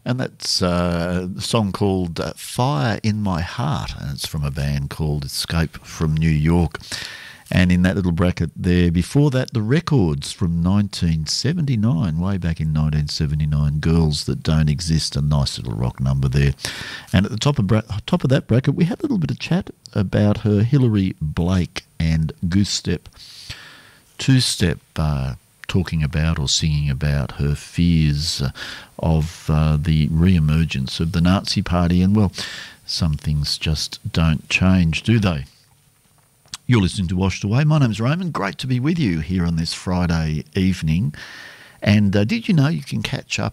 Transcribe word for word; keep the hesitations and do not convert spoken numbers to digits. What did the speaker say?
And that's uh, a song called uh, Fire in My Heart, and it's from a band called Escape from New York. And in that little bracket there, before that, The Records from nineteen seventy-nine, way back in nineteen seventy-nine, Girls That Don't Exist, a nice little rock number there. And at the top of, bra- top of that bracket, we had a little bit of chat about her Hilary Blake and Goose Step. Two-Step, uh, talking about or singing about her fears of uh, the re-emergence of the Nazi Party. And, well, some things just don't change, do they? You're listening to Washed Away. My name's Raymond. Great to be with you here on this Friday evening. And uh, did you know you can catch up